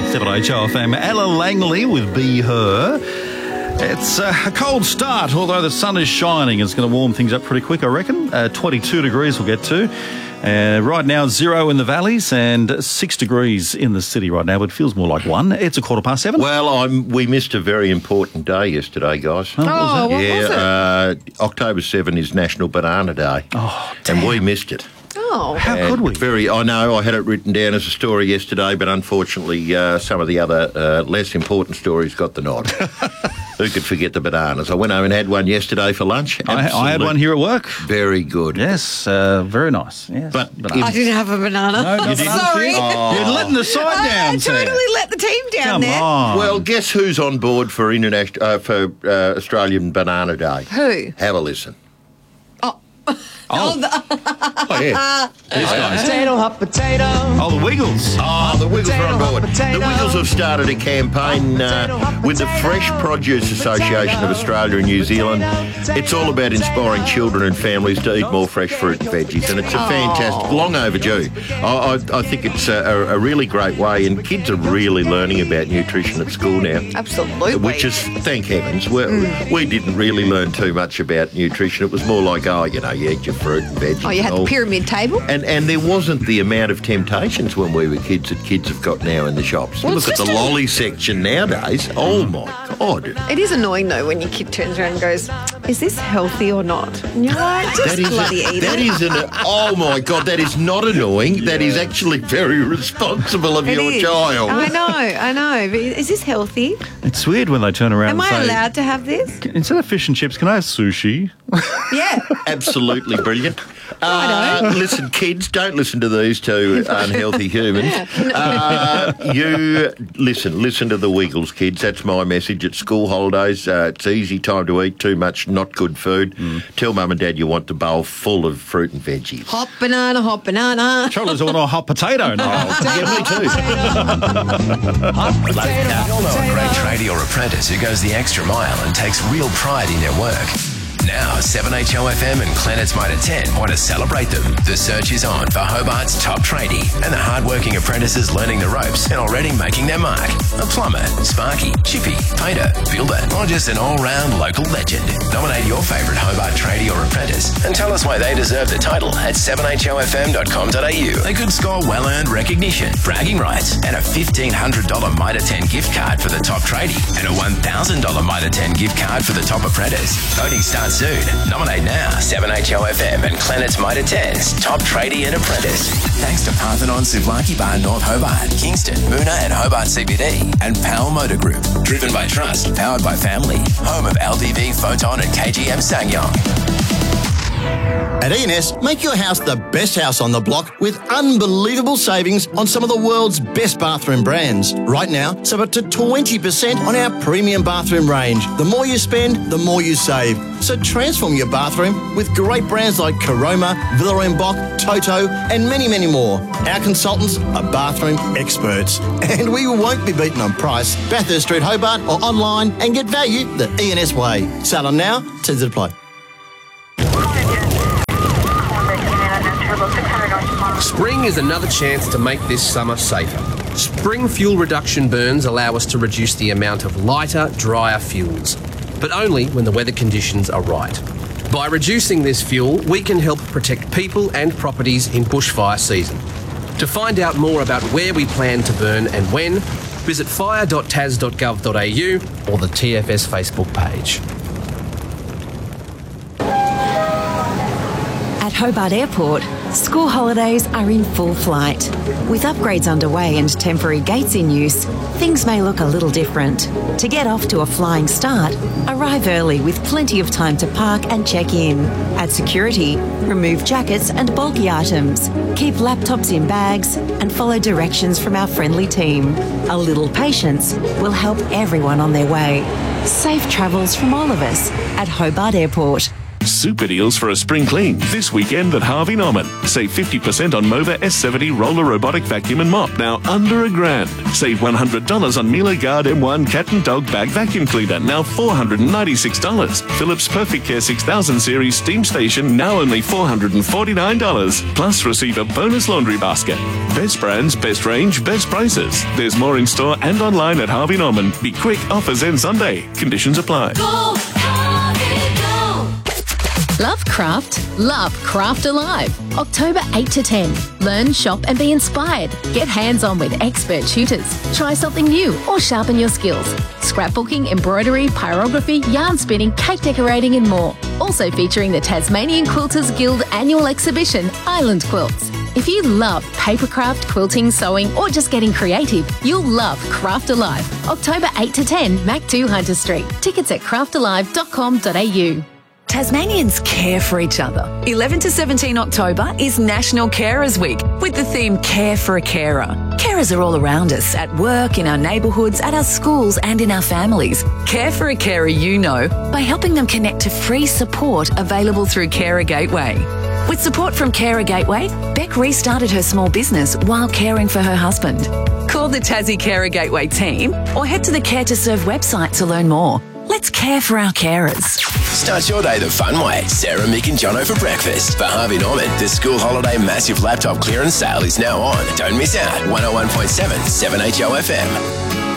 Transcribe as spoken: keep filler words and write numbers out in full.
seven H O F M. Ella Langley with Be Her. It's uh, a cold start, although the sun is shining. It's going to warm things up pretty quick, I reckon. Uh, twenty-two degrees we'll get to. Uh, right now, zero in the valleys and six degrees in the city right now, but it feels more like one. It's a quarter past seven. Well, I'm, we missed a very important day yesterday, guys. Oh, what was that? what yeah, was it? Uh, October seventh is National Banana Day. Oh, and we missed it. Oh. How And could we? Very, I know, I had it written down as a story yesterday, but unfortunately uh, some of the other uh, less important stories got the nod. Who could forget the bananas? I went home and had one yesterday for lunch. I, I had Absolute- one here at work. Very good. Yes, uh, very nice. Yes. But Banana. I didn't have a banana. No, no I'm banana sorry. for you? Oh. You're letting the side I down, Sam. totally let the team down Come there. on. Well, guess who's on board for international uh, for uh, Australian Banana Day? Who? Have a listen. Oh, Oh yeah. these guys. Potato, hot potato. Oh, the Wiggles. Oh, the Wiggles are on board. The Wiggles have started a campaign uh, with the Fresh Produce Association of Australia and New Zealand. It's all about inspiring children and families to eat more fresh fruit and veggies, and it's a fantastic, long overdue. I, I, I think it's a, a really great way, and kids are really learning about nutrition at school now. Absolutely. Which is, thank heavens, we, Mm. we didn't really learn too much about nutrition. It was more like, oh, you know, you eat your fruit and veggies. Oh, you had and the all. pyramid table? And and there wasn't the amount of temptations when we were kids that kids have got now in the shops. Well, Look at it's the just a- lolly section nowadays. Oh, my God. It is annoying, though, when your kid turns around and goes, is this healthy or not? And you're like, just That is, bloody eat that it. is an, oh, my God, that is not annoying. That is actually very responsible of It your is. child. I know, I know. But is this healthy? It's weird when they turn around Am and I say, allowed to have this? instead of fish and chips, can I have sushi? Yeah. Absolutely brilliant. Uh, listen, kids, don't listen to these two unhealthy humans. Uh, you listen, listen to the Wiggles, kids. That's my message at school holidays. Uh, it's easy time to eat too much not good food. Tell mum and dad you want the bowl full of fruit and veggies. Hot banana, hot banana. Charlie's on a hot potato now. Yeah, me too. You'll know a great tradie or apprentice who goes the extra mile and takes real pride in their work. Now, seven H O F M and Planet's Mitre ten want to celebrate them. The search is on for Hobart's top tradie and the hard-working apprentices learning the ropes and already making their mark. A plumber, sparky, chippy, painter, builder, or just an all-round local legend. Nominate your favourite Hobart tradie or apprentice and tell us why they deserve the title at seven H O F M dot com dot a u. They could score well-earned recognition, bragging rights, and a fifteen hundred dollars Mitre ten gift card for the top tradie and a one thousand dollars Mitre ten gift card for the top apprentice. Voting starts soon. Nominate now. seven H O F M and Planet's Mitre ten's top tradie and apprentice. Thanks to Parthenon Souvlaki Bar North Hobart, Kingston, Moona and Hobart C B D, and Powell Motor Group. Driven by trust, powered by family. Home of L D V, Photon and K G M Sangyong. At E and S, make your house the best house on the block with unbelievable savings on some of the world's best bathroom brands. Right now, save up to twenty percent on our premium bathroom range. The more you spend, the more you save. So transform your bathroom with great brands like Caroma, Villa and Bock, Toto, and many, many more. Our consultants are bathroom experts, and we won't be beaten on price. Bathurst Street, Hobart, or online and get value the E and S way. Sell them now, terms apply. Spring is another chance to make this summer safer. Spring fuel reduction burns allow us to reduce the amount of lighter, drier fuels, but only when the weather conditions are right. By reducing this fuel, we can help protect people and properties in bushfire season. To find out more about where we plan to burn and when, visit fire dot tas dot gov dot a u or the T F S Facebook page. At Hobart Airport, school holidays are in full flight. With upgrades underway and temporary gates in use, things may look a little different. To get off to a flying start, arrive early with plenty of time to park and check in. At security, remove jackets and bulky items. Keep laptops in bags and follow directions from our friendly team. A little patience will help everyone on their way. Safe travels from all of us at Hobart Airport. Super deals for a spring clean this weekend at Harvey Norman. Save fifty percent on Mova S seventy roller robotic vacuum and mop, now under a grand. Save one hundred dollars on Miele Guard M one cat and dog bag vacuum cleaner, now four hundred ninety-six dollars. Philips Perfect Care six thousand series steam station, now only four hundred forty-nine dollars. Plus receive a bonus laundry basket. Best brands, best range, best prices. There's more in store and online at Harvey Norman. Be quick, offers end Sunday. Conditions apply. Go, Harvey, go. Love craft? Love Craft Alive. October eight to ten. Learn, shop and be inspired. Get hands-on with expert tutors. Try something new or sharpen your skills. Scrapbooking, embroidery, pyrography, yarn spinning, cake decorating and more. Also featuring the Tasmanian Quilters Guild annual exhibition, Island Quilts. If you love papercraft, quilting, sewing or just getting creative, you'll love Craft Alive. October eight to ten, Mac two Hunter Street. Tickets at craft alive dot com dot a u. Tasmanians care for each other. eleven to seventeen October is National Carers Week with the theme Care for a Carer. Carers are all around us, at work, in our neighbourhoods, at our schools and in our families. Care for a carer you know by helping them connect to free support available through Carer Gateway. With support from Carer Gateway, Beck restarted her small business while caring for her husband. Call the Tassie Carer Gateway team or head to the Care to Serve website to learn more. Let's care for our carers. Start your day the fun way. Sarah, Mick and Jono for breakfast. For Harvey Norman, the school holiday massive laptop clearance sale is now on. Don't miss out. one oh one point seven, seven H O F M.